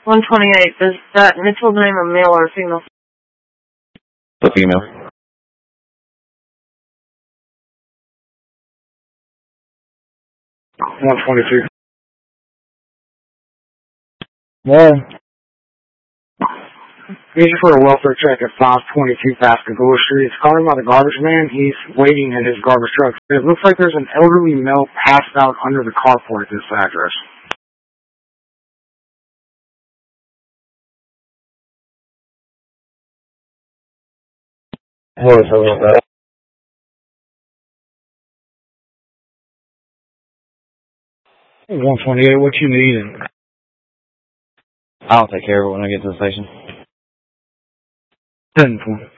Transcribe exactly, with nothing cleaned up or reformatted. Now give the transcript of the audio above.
one twenty-eight. Is that Mitchell name a male or a female? The female. one twenty-two. Well, He's for a welfare check at five twenty-two Pascagoula Street. It's calling by the garbage man. He's waiting in his garbage truck. It looks like there's an elderly male passed out under the carport at this address. hold on, hold on. one twenty-eight, what you need? I'll take care of it when I get to the station. ten